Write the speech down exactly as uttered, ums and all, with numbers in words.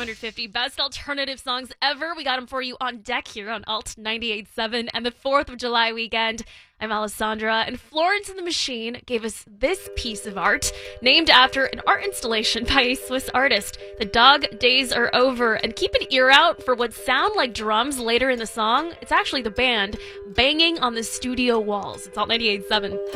hundred fifty best alternative songs ever. We got them for you on deck here on Alt ninety-eight point seven and the fourth of July weekend. I'm Alessandra, and Florence and the Machine gave us this piece of art named after an art installation by a Swiss artist. The dog days are over, and keep an ear out for what sound like drums later in the song. It's actually the band banging on the studio walls. It's Alt ninety-eight point seven.